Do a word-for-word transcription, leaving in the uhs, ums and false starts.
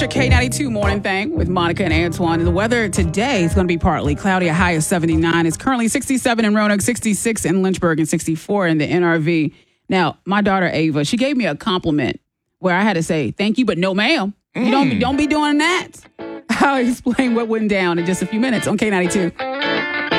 your K ninety-two morning thing with Monica and Antoine. And the weather today is going to be partly cloudy, a high of seventy-nine. It's currently sixty-seven in Roanoke, sixty-six in Lynchburg, and sixty-four in the N R V. Now, my daughter Ava, she gave me a compliment where I had to say, thank you, but no ma'am. You don't, don't be doing that. I'll explain what went down in just a few minutes on K ninety-two.